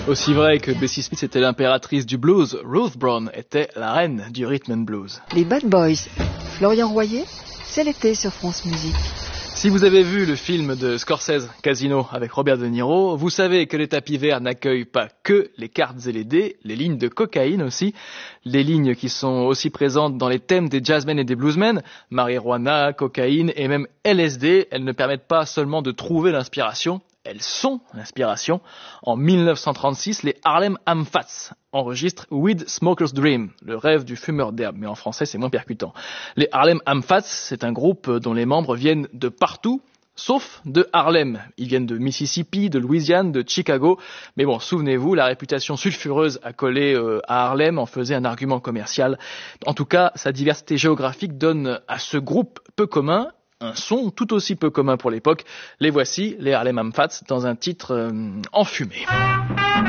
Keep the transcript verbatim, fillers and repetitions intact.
Aussi vrai que Bessie Smith était l'impératrice du blues, Ruth Brown était la reine du rhythm and blues. Les Bad Boys, Florian Royer, c'est l'été sur France Musique. Si vous avez vu le film de Scorsese, Casino, avec Robert De Niro, vous savez que les tapis verts n'accueillent pas que les cartes et les dés, les lignes de cocaïne aussi, les lignes qui sont aussi présentes dans les thèmes des jazzmen et des bluesmen, marijuana, cocaïne et même L S D, elles ne permettent pas seulement de trouver l'inspiration, elles sont l'inspiration. En dix-neuf cent trente-six, les Harlem Amphats enregistrent Weed Smoker's Dream, le rêve du fumeur d'herbe, mais en français c'est moins percutant. Les Harlem Amphats, c'est un groupe dont les membres viennent de partout, sauf de Harlem. Ils viennent de Mississippi, de Louisiane, de Chicago. Mais bon, souvenez-vous, la réputation sulfureuse accolée euh, à Harlem en faisait un argument commercial. En tout cas, sa diversité géographique donne à ce groupe peu commun un son tout aussi peu commun pour l'époque. Les voici, les Harlem Amphats, dans un titre euh, enfumé.